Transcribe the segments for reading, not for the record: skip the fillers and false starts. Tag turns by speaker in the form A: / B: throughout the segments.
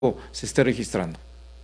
A: se esté registrando.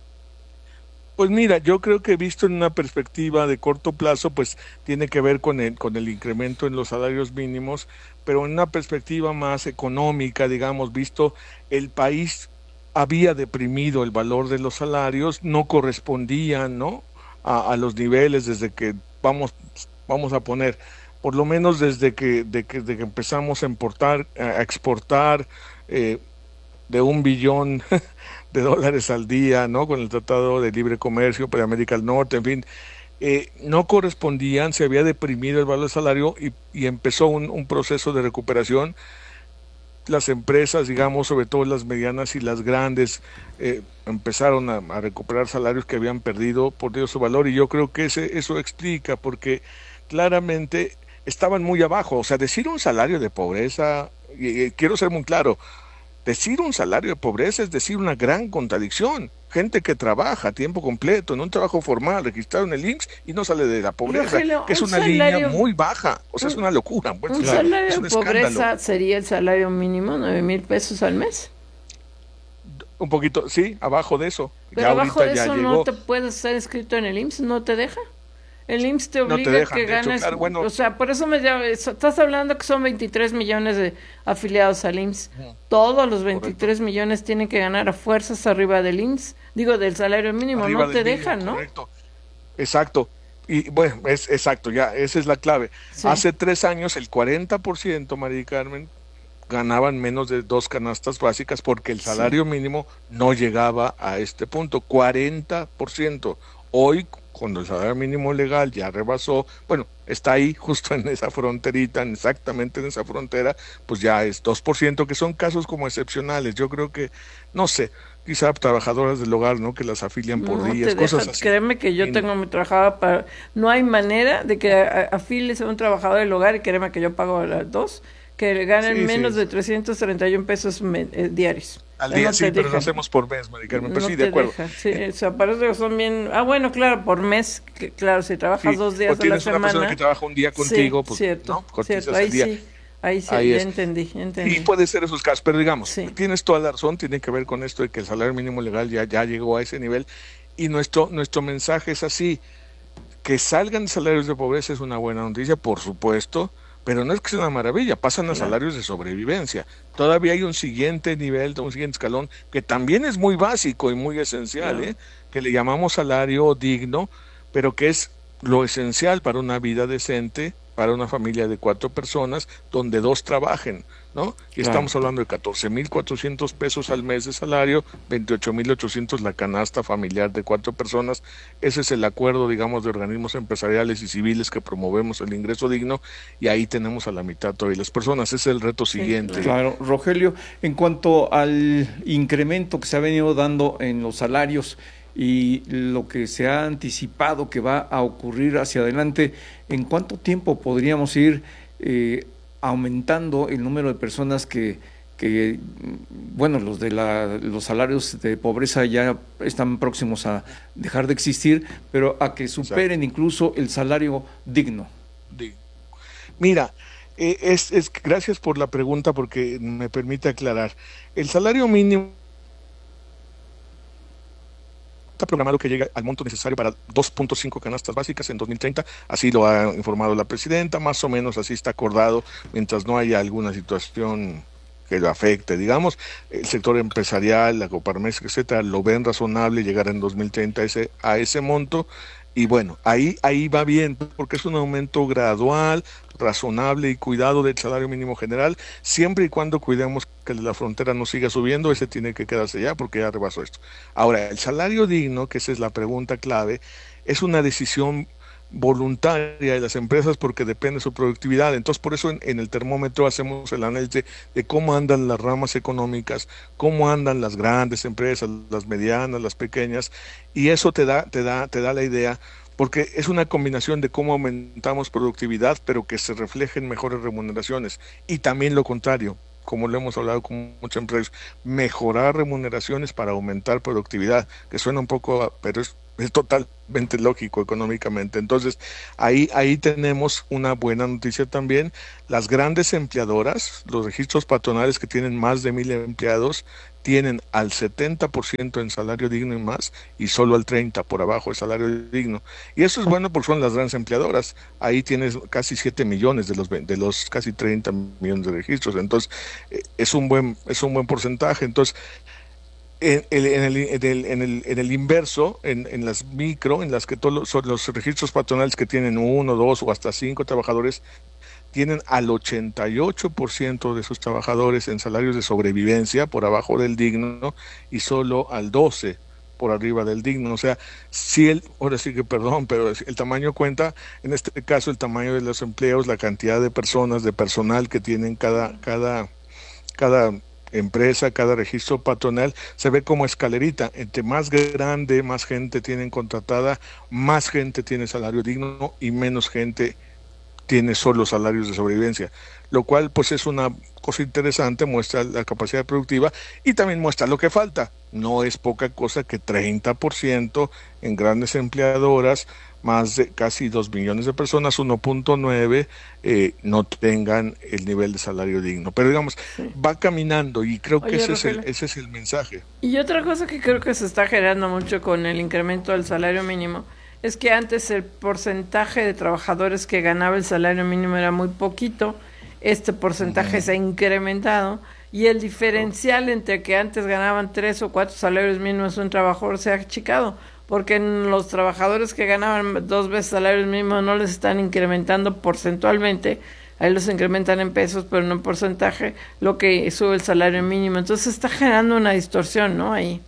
B: Pues mira, yo creo que visto en una perspectiva de corto plazo, pues tiene que ver con el incremento en los salarios mínimos, pero en una perspectiva más económica, digamos, visto el país había deprimido el valor de los salarios, no correspondían, ¿no? A los niveles desde que vamos a poner, por lo menos de que empezamos a importar, a exportar, eh, de 1 billón de dólares al día, ¿no? Con el Tratado de Libre Comercio para América del Norte, en fin, no correspondían, se había deprimido el valor del salario y empezó un proceso de recuperación. Las empresas, digamos, sobre todo las medianas y las grandes, empezaron a recuperar salarios que habían perdido su valor, y yo creo que eso explica, porque claramente estaban muy abajo. O sea, decir un salario de pobreza, y quiero ser muy claro, decir un salario de pobreza es decir una gran contradicción. Gente que trabaja a tiempo completo, en un trabajo formal, registrado en el IMSS y no sale de la pobreza,
C: Rogelio,
B: que es una línea muy baja. O sea, es una locura, pues,
C: un
A: Claro.
B: es
C: salario
B: un
C: de
B: escándalo.
C: pobreza sería el salario mínimo, 9,000 pesos al mes.
B: Un poquito, sí, abajo de eso. Ya
C: Pero abajo
B: ahorita
C: de
B: ya
C: eso no
B: llegó,
C: te puedes estar inscrito en el IMSS, no te deja. El IMSS te
B: no te
C: obliga a que
B: dejan, de hecho,
C: ganes,
B: claro, bueno,
C: o sea, por eso estás hablando que son 23 millones de afiliados al IMSS.
B: ujú,
C: Todos los
B: correcto.
C: 23 millones tienen que ganar a fuerzas arriba del IMSS, digo, del salario mínimo,
B: Arriba
C: no
B: del
C: te
B: mínimo,
C: dejan, ¿no?
B: correcto. Exacto. Y bueno, es exacto, ya, esa es la clave.
C: Sí,
B: Hace 3 años, el 40%, María Carmen, ganaban menos de dos canastas básicas porque el
C: sí.
B: salario mínimo no llegaba a este punto, 40%. Hoy, cuando el salario mínimo legal ya rebasó, bueno, está ahí justo en esa fronterita, exactamente en esa frontera, pues ya es 2%, que son casos como excepcionales. Yo creo que, no sé, quizá trabajadoras del hogar, ¿no? Que las afilian por
C: No te
B: días,
C: deja,
B: cosas así.
C: créeme que yo
B: Y
C: tengo mi trabajador para, no hay manera de que afiles a un trabajador del hogar y créeme que yo pago a las dos, que ganen
B: sí,
C: menos
B: sí,
C: de 331 pesos diarios.
B: al
C: Ya
B: día
C: no te
B: sí, pero lo
C: dejan,
B: hacemos por mes, María Carmen, pero
C: no
B: sí, de
C: te
B: acuerdo.
C: dejan. Sí, o sea, parece que son bien, bueno, claro, por mes, claro, si trabajas
B: Sí,
C: dos
B: o
C: días a la
B: tienes una persona que
C: semana,
B: trabaja un día
C: sí,
B: contigo, pues,
C: cierto,
B: ¿no?
C: cierto,
B: Cotizas el día,
C: ahí sí,
B: ahí
C: ya
B: es.
C: entendí, ya
B: Y
C: entendí.
B: puede ser esos casos, pero digamos,
C: Sí,
B: tienes toda la razón, tiene que ver con esto de que el salario mínimo legal ya llegó a ese nivel, y nuestro mensaje es así: que salgan salarios de pobreza es una buena noticia, por supuesto, pero no es que sea una maravilla, pasan a
C: claro,
B: salarios de sobrevivencia. Todavía hay un siguiente nivel, un siguiente escalón, que también es muy básico y muy esencial,
C: claro.
B: ¿eh? Que le llamamos salario digno, pero que es lo esencial para una vida decente, para una familia de 4 personas, donde dos trabajen, ¿no? Y
A: Claro.
B: estamos hablando de 14,400 pesos al mes de salario, 28,800 la canasta familiar de 4 personas. Ese es el acuerdo, digamos, de organismos empresariales y civiles que promovemos el ingreso digno, y ahí tenemos a la mitad todavía las personas. Ese es el reto
C: Sí,
B: siguiente.
C: claro.
A: Claro, Rogelio, en cuanto al incremento que se ha venido dando en los salarios y lo que se ha anticipado que va a ocurrir hacia adelante, ¿en cuánto tiempo podríamos ir eh, aumentando el número de personas bueno, los salarios de pobreza ya están próximos a dejar de existir, pero a que
B: Exacto.
A: superen incluso el salario digno?
B: Di- Mira, gracias por la pregunta porque me permite aclarar. El salario mínimo está programado que llegue al monto necesario para 2,5 canastas básicas en 2030, así lo ha informado la presidenta, más o menos así está acordado, mientras no haya alguna situación que lo afecte, digamos. El sector empresarial, la Coparmex, etcétera, lo ven razonable llegar en 2030 a ese monto, y bueno, ahí va bien, porque es un aumento gradual, razonable y cuidado del salario mínimo general, siempre y cuando cuidemos que la frontera no siga subiendo. Ese tiene que quedarse ya porque ya rebasó esto. Ahora, el salario digno, que esa es la pregunta clave, es una decisión voluntaria de las empresas porque depende de su productividad. Entonces, por eso en el termómetro hacemos el análisis de cómo andan las ramas económicas, cómo andan las grandes empresas, las medianas, las pequeñas, y eso te da la idea, porque es una combinación de cómo aumentamos productividad, pero que se refleje en mejores remuneraciones, y también lo contrario, como lo hemos hablado con muchas empresas, mejorar remuneraciones para aumentar productividad, que suena un poco, pero es Es totalmente lógico económicamente. Entonces, ahí tenemos una buena noticia también. Las grandes empleadoras, los registros patronales que tienen más de 1,000 empleados, tienen al 70% en salario digno y más, y solo al 30% por abajo de salario digno. Y eso es bueno porque son las grandes empleadoras. Ahí tienes casi 7 millones de los casi 30 millones de registros. Entonces, es un buen porcentaje. Entonces, en el inverso, en las micro, en las que todos los registros patronales que tienen 1, 2 o hasta 5 trabajadores, tienen al 88% de sus trabajadores en salarios de sobrevivencia por abajo del digno y solo al 12% por arriba del digno. O sea, ahora sí que perdón, pero el tamaño cuenta, en este caso el tamaño de los empleos, la cantidad de personas, de personal que tienen cada empresa, cada registro patronal, se ve como escalerita. Entre más grande, más gente tienen contratada, más gente tiene salario digno y menos gente tiene solo salarios de sobrevivencia, lo cual pues es una cosa interesante, muestra la capacidad productiva y también muestra lo que falta. No es poca cosa que 30% en grandes empleadoras, más de casi 2 millones de personas, 1.9, no tengan el nivel de salario digno. Pero digamos, va caminando y creo que ese es el mensaje.
C: Y otra cosa que creo que se está generando mucho con el incremento del salario mínimo es que antes el porcentaje de trabajadores que ganaba el salario mínimo era muy poquito. Este porcentaje se ha incrementado y el diferencial entre que antes ganaban 3 o 4 salarios mínimos un trabajador se ha achicado, porque en los trabajadores que ganaban 2 veces salarios mínimos no les están incrementando porcentualmente, ahí los incrementan en pesos, pero no en porcentaje, lo que sube el salario mínimo. Entonces está generando una distorsión, ¿no? Ahí.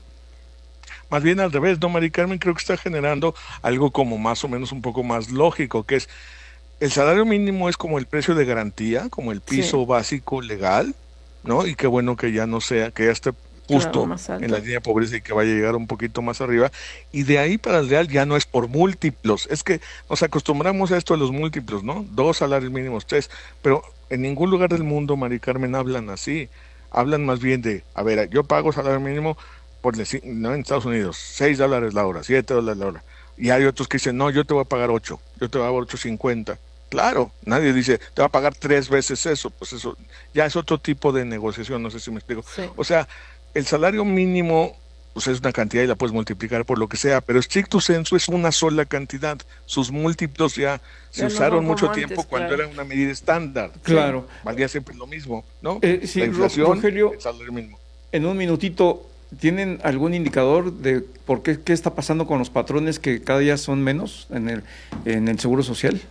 B: Más bien al revés, ¿no, Mari Carmen? Creo que está generando algo como más o menos un poco más lógico, que es el salario mínimo es como el precio de garantía, como el piso básico legal, ¿no? Y qué bueno que ya no sea, que ya esté justo en la línea de pobreza y que vaya a llegar un poquito más arriba. Y de ahí para el real ya no es por múltiplos. Es que nos acostumbramos a esto de los múltiplos, ¿no? 2 salarios mínimos, 3. Pero en ningún lugar del mundo, Mari Carmen, hablan así. Hablan más bien de, a ver, yo pago salario mínimo no, en Estados Unidos, $6 la hora, $7 la hora. Y hay otros que dicen, no, yo te voy a pagar 8, yo te voy a pagar 8.50. Claro, nadie dice, te va a pagar 3 veces eso. Pues eso ya es otro tipo de negociación, no sé si me explico. Sí. O sea, el salario mínimo pues es una cantidad y la puedes multiplicar por lo que sea, pero stricto sensu es una sola cantidad. Sus múltiplos ya se usaron mucho tiempo cuando era una medida estándar.
A: Claro.
B: Valía siempre lo mismo, ¿no?
A: Sí,
B: la inflación,
A: Rogelio,
B: el salario mínimo.
A: En un minutito, ¿tienen algún indicador de por qué está pasando con los patrones que cada día son menos en el Seguro Social?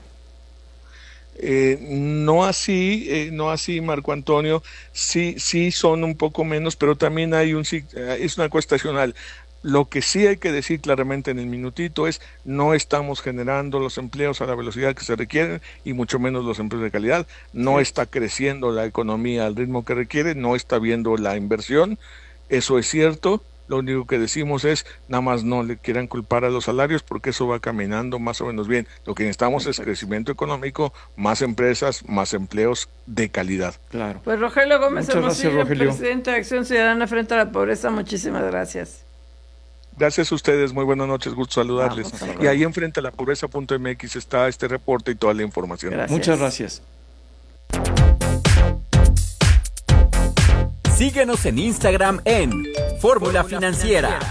B: No así, Marco Antonio, sí son un poco menos, pero también es una cuesta estacional. Lo que sí hay que decir claramente en el minutito es, no estamos generando los empleos a la velocidad que se requieren y mucho menos los empleos de calidad. No está creciendo la economía al ritmo que requiere, no está habiendo la inversión. Eso es cierto. Lo único que decimos es, nada más no le quieran culpar a los salarios porque eso va caminando más o menos bien. Lo que necesitamos es crecimiento económico, más empresas, más empleos de calidad.
A: Claro.
C: Pues Rogelio Gómez Hermosillo, presidente de Acción Ciudadana frente a la Pobreza, muchísimas gracias.
B: Gracias a ustedes, muy buenas noches, gusto saludarles. Y ahí enfrente a la pobreza.mx está este reporte y toda la información.
A: Gracias. Muchas gracias.
D: Síguenos en Instagram en Fórmula Financiera.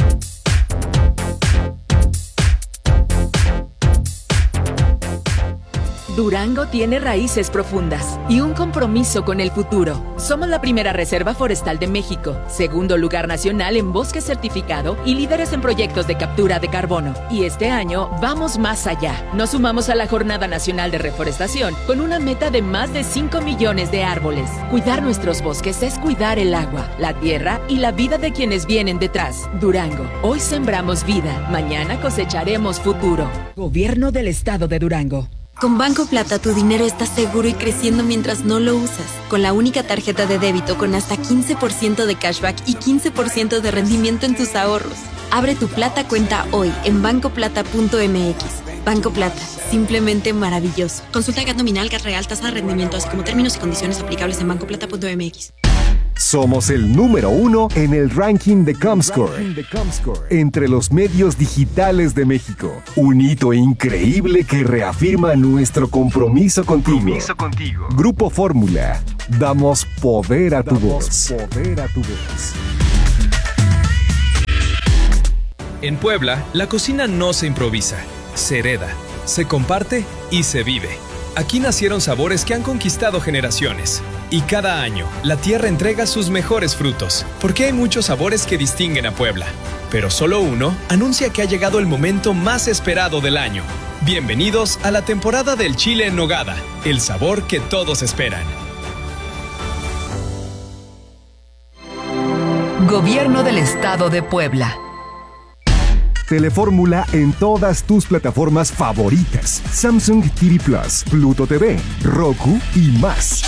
E: Durango tiene raíces profundas y un compromiso con el futuro. Somos la primera reserva forestal de México, segundo lugar nacional en bosque certificado y líderes en proyectos de captura de carbono. Y este año vamos más allá. Nos sumamos a la Jornada Nacional de Reforestación con una meta de más de 5 millones de árboles. Cuidar nuestros bosques es cuidar el agua, la tierra y la vida de quienes vienen detrás. Durango, hoy sembramos vida, mañana cosecharemos futuro. Gobierno del Estado de Durango.
F: Con Banco Plata tu dinero está seguro y creciendo mientras no lo usas. Con la única tarjeta de débito con hasta 15% de cashback y 15% de rendimiento en tus ahorros. Abre tu Plata cuenta hoy en bancoplata.mx. Banco Plata, simplemente maravilloso. Consulta GAT nominal, GAT real, tasa de rendimiento, así como términos y condiciones aplicables en bancoplata.mx.
G: Somos el número 1 en el ranking de Comscore, entre los medios digitales de México. Un hito increíble que reafirma nuestro compromiso contigo. Grupo Fórmula. Damos poder a tu voz.
H: En Puebla, la cocina no se improvisa, se hereda, se comparte y se vive. Aquí nacieron sabores que han conquistado generaciones. Y cada año, la tierra entrega sus mejores frutos, porque hay muchos sabores que distinguen a Puebla. Pero solo uno anuncia que ha llegado el momento más esperado del año. Bienvenidos a la temporada del chile en nogada, el sabor que todos esperan.
E: Gobierno del Estado de Puebla.
G: Telefórmula en todas tus plataformas favoritas. Samsung TV Plus, Pluto TV, Roku y más.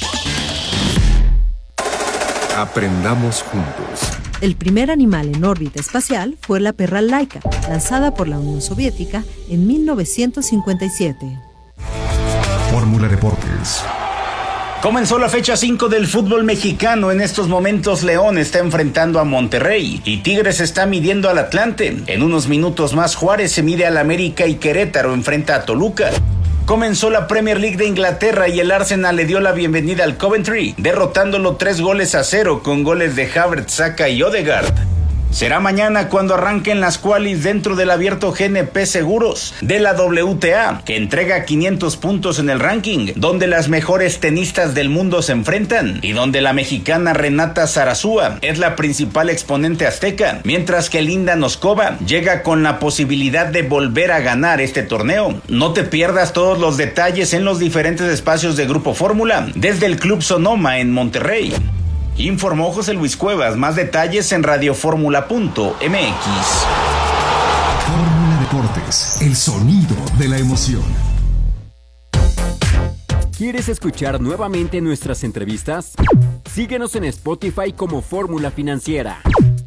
G: Aprendamos juntos.
I: El primer animal en órbita espacial fue la perra Laika, lanzada por la Unión Soviética en 1957.
G: Fórmula Deportes.
J: Comenzó la fecha 5 del fútbol mexicano. En estos momentos León está enfrentando a Monterrey y Tigres está midiendo al Atlante. En unos minutos más Juárez se mide al América y Querétaro enfrenta a Toluca. Comenzó la Premier League de Inglaterra y el Arsenal le dio la bienvenida al Coventry, derrotándolo 3-0 con goles de Havertz, Saka y Odegaard. Será mañana cuando arranquen las qualis dentro del abierto GNP Seguros de la WTA, que entrega 500 puntos en el ranking, donde las mejores tenistas del mundo se enfrentan y donde la mexicana Renata Zarazúa es la principal exponente azteca, mientras que Linda Noskova llega con la posibilidad de volver a ganar este torneo. No te pierdas todos los detalles en los diferentes espacios de Grupo Fórmula, desde el Club Sonoma en Monterrey. Informó José Luis Cuevas. Más detalles en radioformula.mx.
G: Fórmula Deportes, el sonido de la emoción.
D: ¿Quieres escuchar nuevamente nuestras entrevistas? Síguenos en Spotify como Fórmula Financiera.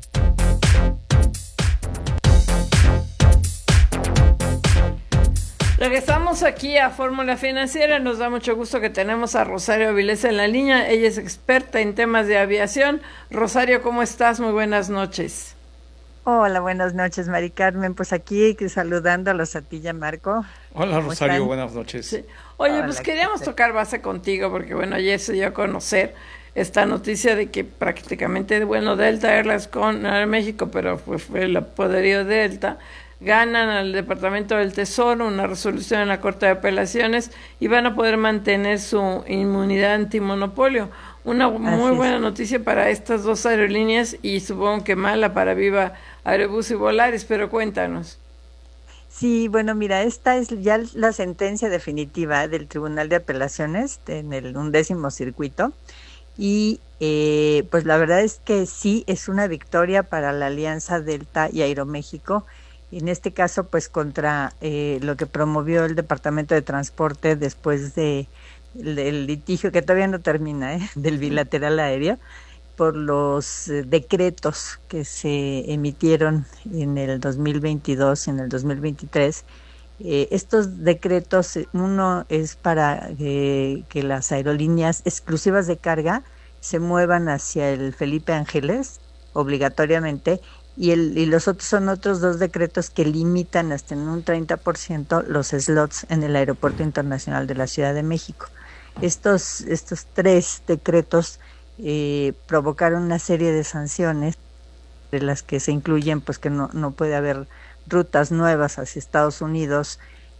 C: Regresamos aquí a Fórmula Financiera. Nos da mucho gusto que tenemos a Rosario Avilés en la línea. Ella es experta en temas de aviación. Rosario, ¿cómo estás? Muy buenas noches.
K: Hola, buenas noches, Mari Carmen. Pues aquí saludándolos a ti y a Marco.
A: Hola, Rosario, buenas noches.
C: Sí. Oye,
K: Hola,
C: pues queríamos tocar base contigo porque, bueno, ayer se dio a conocer esta noticia de que prácticamente, bueno, Delta Airlines con México, pero fue el poderío de Delta, ganan al Departamento del Tesoro una resolución en la Corte de Apelaciones y van a poder mantener su inmunidad antimonopolio. Una muy buena noticia para estas dos aerolíneas y supongo que mala para Viva Aerobús y Volaris, pero cuéntanos.
K: Sí, bueno, mira, esta es ya la sentencia definitiva del Tribunal de Apelaciones en el 11º circuito y pues la verdad es que sí es una victoria para la alianza Delta y Aeroméxico. En este caso, pues contra lo que promovió el Departamento de Transporte después del litigio, que todavía no termina, del bilateral aéreo, por los decretos que se emitieron en el 2022 y en el 2023. Estos decretos, uno es para que las aerolíneas exclusivas de carga se muevan hacia el Felipe Ángeles, obligatoriamente, y los otros son otros dos decretos que limitan hasta en un 30% los slots en el Aeropuerto Internacional de la Ciudad de México. Estos tres decretos provocaron una serie de sanciones, de las que se incluyen pues que no puede haber rutas nuevas hacia Estados Unidos,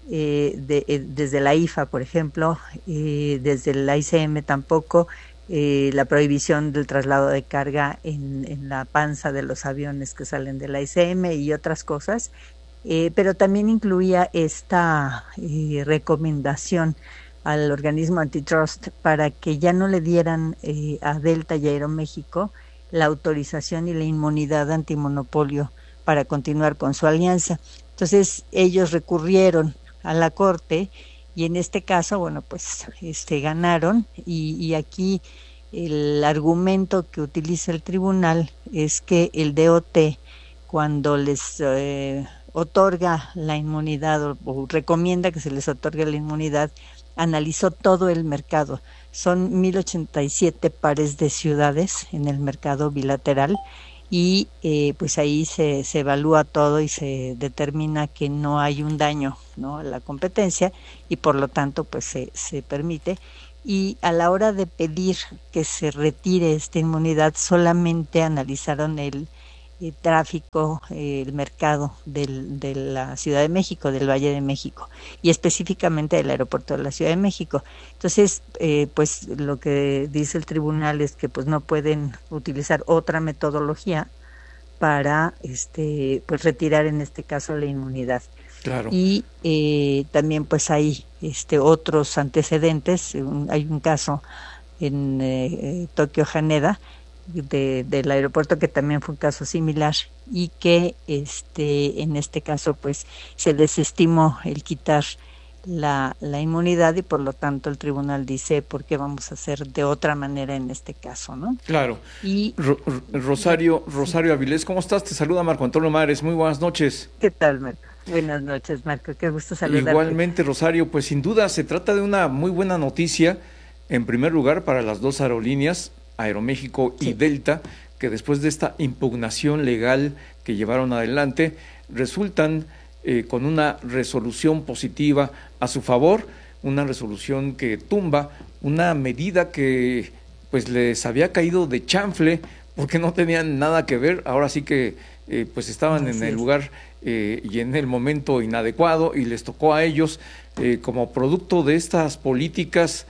K: desde la IFA, por ejemplo, desde la ICM tampoco, la prohibición del traslado de carga en la panza de los aviones que salen de la ICM y otras cosas, pero también incluía esta recomendación al organismo antitrust para que ya no le dieran a Delta y Aeroméxico la autorización y la inmunidad antimonopolio para continuar con su alianza. Entonces ellos recurrieron a la Corte y en este caso, bueno, pues ganaron y aquí el argumento que utiliza el tribunal es que el DOT, cuando les otorga la inmunidad o recomienda que se les otorgue la inmunidad, analizó todo el mercado, son 1087 pares de ciudades en el mercado bilateral y pues ahí se evalúa todo y se determina que no hay un daño, ¿no?, a la competencia y por lo tanto pues se permite. Y a la hora de pedir que se retire esta inmunidad solamente analizaron el tráfico, el mercado de la Ciudad de México, del Valle de México y específicamente del aeropuerto de la Ciudad de México. Entonces, pues lo que dice el tribunal es que pues no pueden utilizar otra metodología para pues retirar en este caso la inmunidad.
A: Claro.
K: Y también pues hay otros antecedentes. Hay un caso en Tokio Haneda del aeropuerto que también fue un caso similar y que en este caso pues se desestimó el quitar la inmunidad y por lo tanto el tribunal dice por qué vamos a hacer de otra manera en este caso, ¿no?
A: Claro.
K: Y
A: Rosario Avilés, ¿cómo estás? Te saluda Marco Antonio Mares, muy buenas noches.
K: ¿Qué tal, Marco? Buenas noches, Marco, qué gusto saludarte.
A: Igualmente, Rosario, pues sin duda se trata de una muy buena noticia, en primer lugar para las dos aerolíneas, Aeroméxico y Delta, que después de esta impugnación legal que llevaron adelante, resultan con una resolución positiva a su favor, una resolución que tumba una medida que pues les había caído de chanfle porque no tenían nada que ver, ahora sí que pues estaban en el lugar y en el momento inadecuado y les tocó a ellos como producto de estas políticas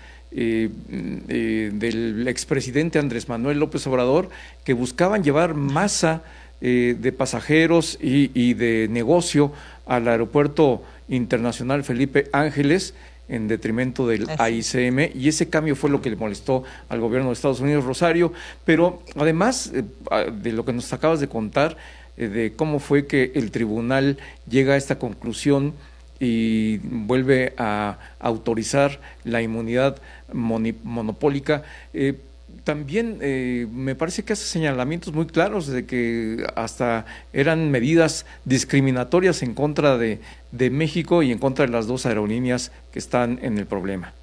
A: del expresidente Andrés Manuel López Obrador, que buscaban llevar masa de pasajeros y de negocio al Aeropuerto Internacional Felipe Ángeles en detrimento del AICM, y ese cambio fue lo que le molestó al gobierno de Estados Unidos, Rosario. Pero además de lo que nos acabas de contar, de cómo fue que el tribunal llega a esta conclusión y vuelve a autorizar la inmunidad monopólica, también me parece que hace señalamientos muy claros de que hasta eran medidas discriminatorias en contra de México y en contra de las dos aerolíneas que están en el problema.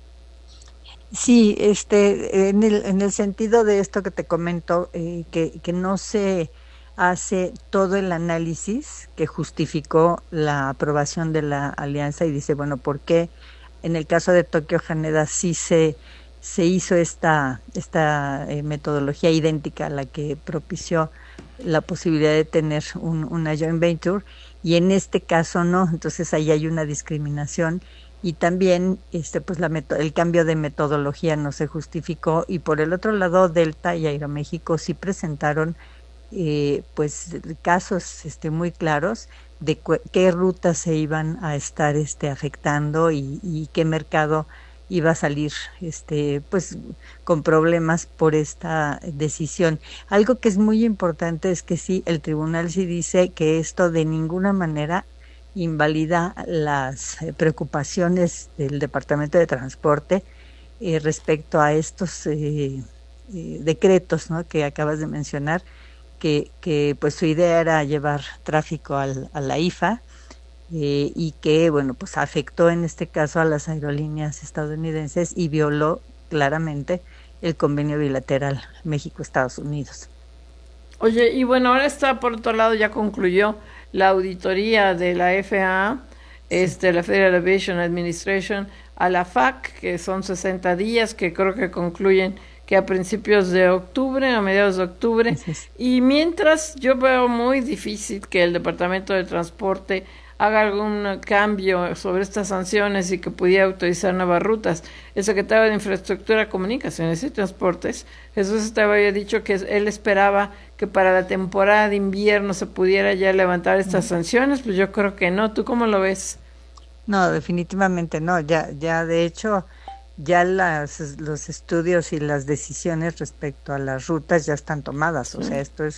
K: Sí, en el sentido de esto que te comento, que no se hace todo el análisis que justificó la aprobación de la alianza y dice, bueno, ¿por qué en el caso de Tokio Haneda sí se hizo esta metodología idéntica a la que propició la posibilidad de tener una joint venture y en este caso no? Entonces ahí hay una discriminación y también pues el cambio de metodología no se justificó y por el otro lado Delta y Aeroméxico sí presentaron pues casos muy claros de qué rutas se iban a estar afectando y qué mercado iba a salir pues con problemas por esta decisión. Algo que es muy importante es que sí, el tribunal sí dice que esto de ninguna manera invalida las preocupaciones del Departamento de Transporte respecto a estos decretos, ¿no?, que acabas de mencionar, que pues su idea era llevar tráfico a la IFA y que bueno pues afectó en este caso a las aerolíneas estadounidenses y violó claramente el convenio bilateral México-Estados Unidos.
C: Oye, y bueno, ahora está por otro lado, ya concluyó la auditoría de la FAA, la Federal Aviation Administration, a la FAC, que son 60 días, que creo que concluyen que a principios de octubre, a mediados de octubre, y mientras yo veo muy difícil que el Departamento de Transporte haga algún cambio sobre estas sanciones y que pudiera autorizar nuevas rutas. El secretario de Infraestructura, Comunicaciones y Transportes, Jesús Esteban, había dicho que él esperaba que para la temporada de invierno se pudiera ya levantar estas sanciones, pues yo creo que no. ¿Tú cómo lo ves?
K: No, definitivamente no. Ya de hecho, ya los estudios y las decisiones respecto a las rutas ya están tomadas. O sea, esto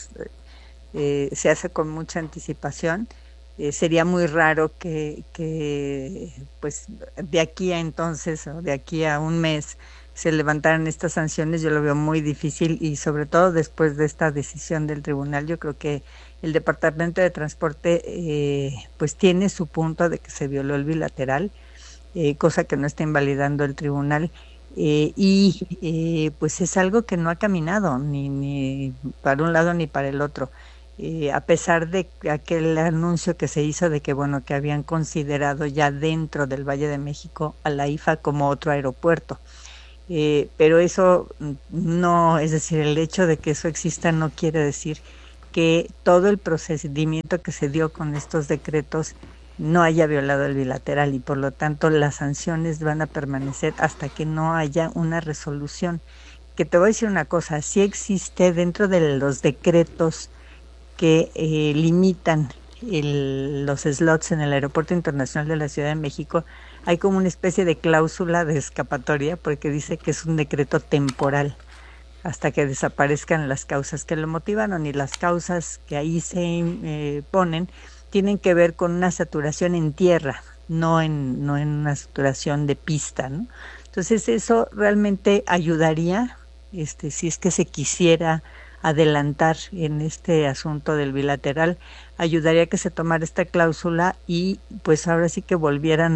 K: se hace con mucha anticipación. Sería muy raro que pues de aquí a entonces o de aquí a un mes se levantaran estas sanciones. Yo lo veo muy difícil y sobre todo después de esta decisión del tribunal, yo creo que el Departamento de Transporte pues tiene su punto de que se violó el bilateral, cosa que no está invalidando el tribunal Pues es algo que no ha caminado ni para un lado ni para el otro. A pesar de aquel anuncio que se hizo de que bueno, que habían considerado ya dentro del Valle de México a la IFA como otro aeropuerto. Pero eso no, es decir, el hecho de que eso exista no quiere decir que todo el procedimiento que se dio con estos decretos no haya violado el bilateral, y por lo tanto las sanciones van a permanecer hasta que no haya una resolución. Que te voy a decir una cosa, sí existe dentro de los decretos que limitan los slots en el Aeropuerto Internacional de la Ciudad de México, hay como una especie de cláusula de escapatoria, porque dice que es un decreto temporal hasta que desaparezcan las causas que lo motivaron, y las causas que ahí se ponen tienen que ver con una saturación en tierra, no en una saturación de pista, ¿no? Entonces eso realmente ayudaría, si es que se quisiera adelantar en este asunto del bilateral, ayudaría a que se tomara esta cláusula y pues ahora sí que volvieran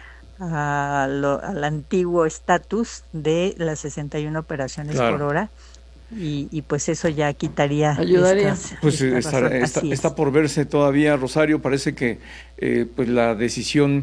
K: al antiguo estatus de las 61 operaciones por hora, y pues eso ya quitaría.
C: Ayudaría.
A: Pues está por verse todavía, Rosario. Parece que pues la decisión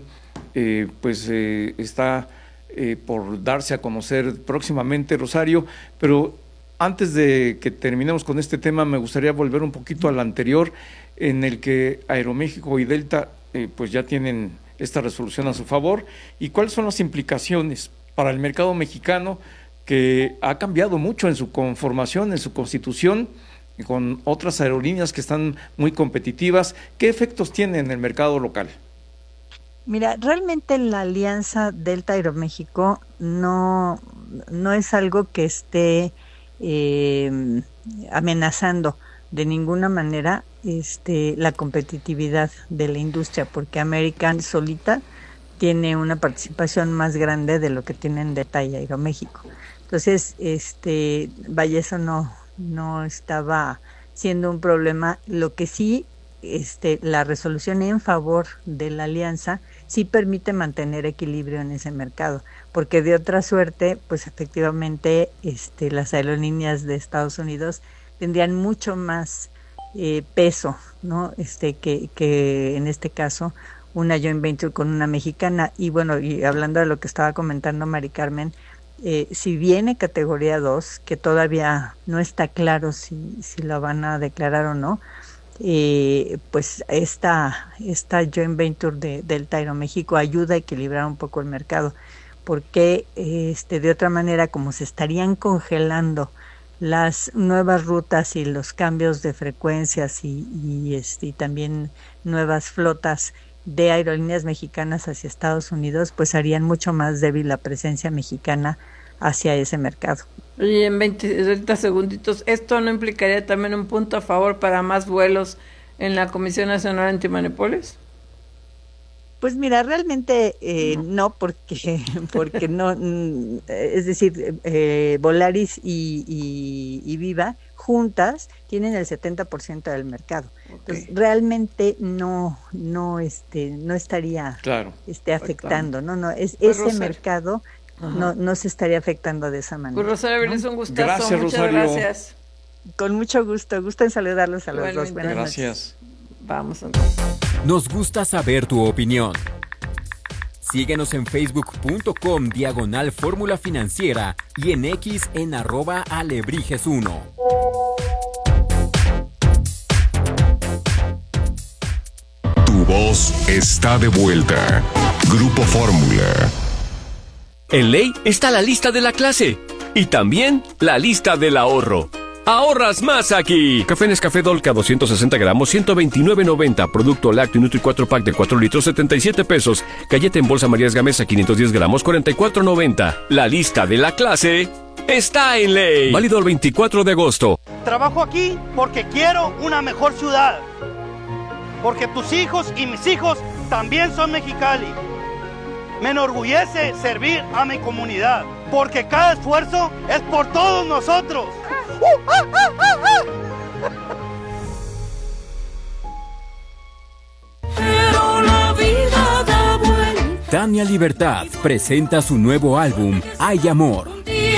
A: está por darse a conocer próximamente, Rosario, pero antes de que terminemos con este tema, me gustaría volver un poquito al anterior, en el que Aeroméxico y Delta pues ya tienen esta resolución a su favor. ¿Y cuáles son las implicaciones para el mercado mexicano, que ha cambiado mucho en su conformación, en su constitución, con otras aerolíneas que están muy competitivas? ¿Qué efectos tiene en el mercado local?
K: Mira, realmente la alianza Delta Aeroméxico no es algo que esté amenazando de ninguna manera la competitividad de la industria, porque American solita tiene una participación más grande de lo que tienen Delta y Aeroméxico. Entonces, vaya, eso no estaba siendo un problema. Lo que sí, la resolución en favor de la alianza sí permite mantener equilibrio en ese mercado, porque de otra suerte, pues efectivamente, las aerolíneas de Estados Unidos tendrían mucho más peso, ¿no? Que en este caso una joint venture con una mexicana. Y bueno, y hablando de lo que estaba comentando Mari Carmen, si viene categoría 2, que todavía no está claro si lo van a declarar o no, pues esta joint venture de Delta Aeroméxico ayuda a equilibrar un poco el mercado, porque de otra manera, como se estarían congelando las nuevas rutas y los cambios de frecuencias y también nuevas flotas de aerolíneas mexicanas hacia Estados Unidos, pues harían mucho más débil la presencia mexicana hacia ese mercado.
C: Y en 30 segunditos, ¿esto no implicaría también un punto a favor para más vuelos en la Comisión Nacional Antimonopolios?
K: Pues mira, realmente no, porque no, es decir, Volaris y Viva juntas tienen el 70% del mercado. Okay. Entonces, realmente no estaría afectando, no, es pues ese mercado no se estaría afectando de esa manera.
C: Pues Rosario, es un gustazo.
A: Gracias,
C: muchas
A: Rosario.
C: Gracias.
K: Con mucho gusto en saludarlos a los dos. Buenas
A: Gracias.
K: Noches.
C: Vamos entonces.
D: Nos gusta saber tu opinión. Síguenos en facebook.com/Fórmula Financiera y en X en @Alebrijes1.
G: Tu voz está de vuelta. Grupo Fórmula.
L: En ley está la lista de la clase y también la lista del ahorro. ¡Ahorras más aquí! Café Nescafé Dolca 260 gramos, 129.90. Producto lácteo Nutri 4 pack de 4 litros, 77 pesos. Galleta en bolsa Marías Gamesa 510 gramos, 44.90. La lista de la clase está en ley. Válido el 24 de agosto.
M: Trabajo aquí porque quiero una mejor ciudad. Porque tus hijos y mis hijos también son Mexicali. Me enorgullece servir a mi comunidad. Porque cada esfuerzo es por todos nosotros.
D: Pero la vida da vueltas Tania Libertad presenta su nuevo álbum, Hay Amor.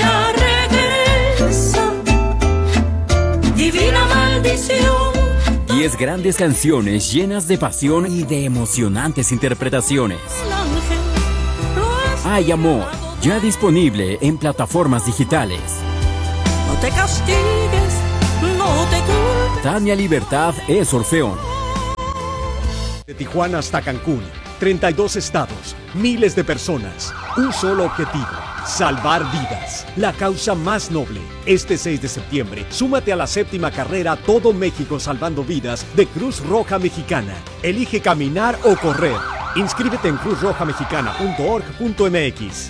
N: Divina maldición.
D: 10 grandes canciones llenas de pasión y de emocionantes interpretaciones. Hay Amor, ya disponible en plataformas digitales.
N: No te castigues, no te culpes.
D: Tania Libertad es Orfeón.
O: De Tijuana hasta Cancún, 32 estados, miles de personas, un solo objetivo: salvar vidas, la causa más noble. Este 6 de septiembre, súmate a la 7ª carrera Todo México Salvando Vidas de Cruz Roja Mexicana. Elige caminar o correr. Inscríbete en cruzrojamexicana.org.mx.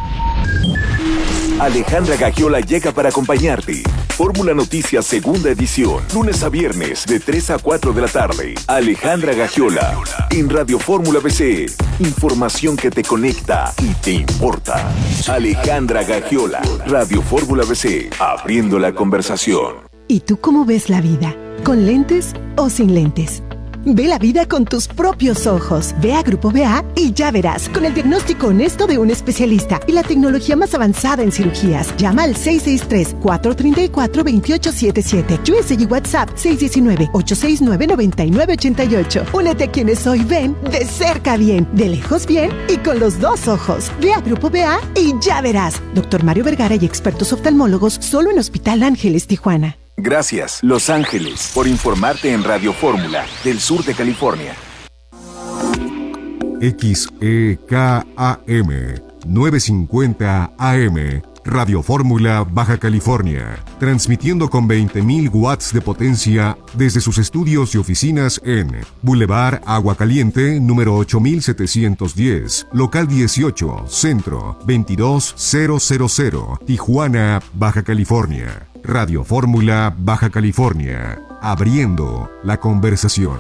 P: Alejandra Gagiola llega para acompañarte. Fórmula Noticias segunda edición, lunes a viernes de 3 a 4 de la tarde. Alejandra Gagiola en Radio Fórmula BC. Información que te conecta y te importa. Alejandra Gagiola, Radio Fórmula BC, abriendo la conversación.
Q: ¿Y tú cómo ves la vida? ¿Con lentes o sin lentes? Ve la vida con tus propios ojos. Ve a Grupo BA y ya verás, con el diagnóstico honesto de un especialista y la tecnología más avanzada en cirugías. Llama al 663-434-2877. USA y WhatsApp 619-869-9988. Únete a quienes hoy ven de cerca bien, de lejos bien y con los dos ojos. Ve a Grupo BA y ya verás. Dr. Mario Vergara y expertos oftalmólogos solo en Hospital Ángeles, Tijuana.
P: Gracias, Los Ángeles, por informarte en Radio Fórmula del sur de California.
R: XEKAM 950 AM, Radio Fórmula, Baja California, transmitiendo con 20.000 watts de potencia desde sus estudios y oficinas en Boulevard Agua Caliente, número 8710, local 18, centro 22000, Tijuana, Baja California. Radio Fórmula, Baja California, abriendo la conversación.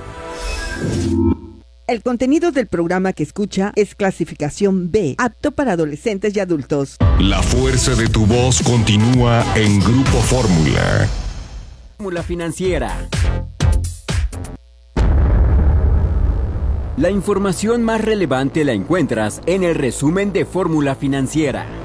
S: El contenido del programa que escucha es clasificación B, apto para adolescentes y adultos.
R: La fuerza de tu voz continúa en Grupo Fórmula.
D: Fórmula Financiera. La información más relevante la encuentras en el resumen de Fórmula Financiera.